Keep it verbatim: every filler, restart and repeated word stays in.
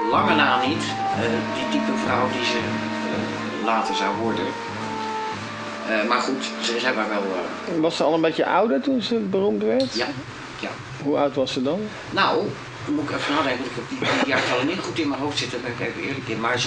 lange na niet uh, die type vrouw die ze uh, later zou worden. Uh, maar goed, ze zijn maar wel... Uh... Was ze al een beetje ouder toen ze beroemd werd? Ja, ja. Hoe oud was ze dan? Nou, dan moet ik even nadenken, ik heb die, die jaartallen niet goed in mijn hoofd zitten, daar ben ik even eerlijk in. Maar